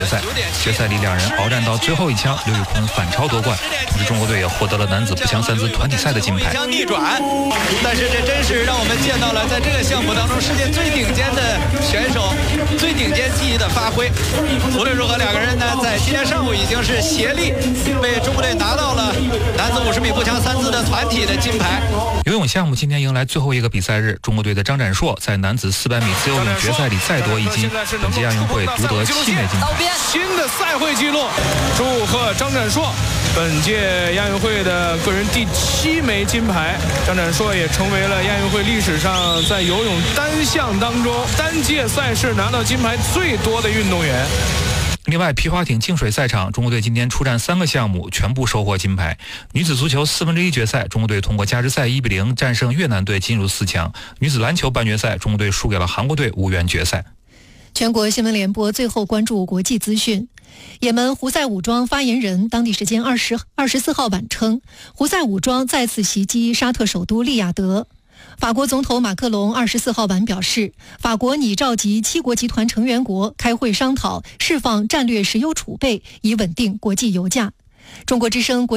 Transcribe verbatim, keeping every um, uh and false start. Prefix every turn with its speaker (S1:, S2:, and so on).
S1: 赛决赛里两人鏖战到最后一枪，刘宇坤反超夺冠，同时中国队也获得了男子步枪三姿团体赛的金牌。
S2: 逆转，但是这真是让我们见到了在这个项目当中世界最顶尖的选手最顶尖技艺的发挥。无论如何，两个人呢在今天上午已经是协力为中国队拿到了男子五十米步枪三姿的团体的金牌。
S1: 游泳项目今天迎来最后一个比赛日，中国队的张展硕在男子四百米自由泳决赛里再夺一金，本届亚运会独得七枚金牌。
S3: 新的赛会纪录，祝贺张展硕，本届亚运会的个人第七枚金牌。张展硕也成为了亚运会历史上在游泳单项当中单届赛事拿到金牌最多的运动员。
S1: 另外，皮划艇净水赛场，中国队今天出战三个项目，全部收获金牌。女子足球四分之一决赛，中国队通过加时赛一比零战胜越南队，进入四强。女子篮球半决赛，中国队输给了韩国队，无缘决赛。
S4: 全国新闻联播最后关注国际资讯。也门胡塞武装发言人当地时间二十二十四号晚称，胡塞武装再次袭击沙特首都利雅得。法国总统马克龙二十四号晚表示，法国拟召集七国集团成员国开会商讨释放战略石油储备，以稳定国际油价。中国之声国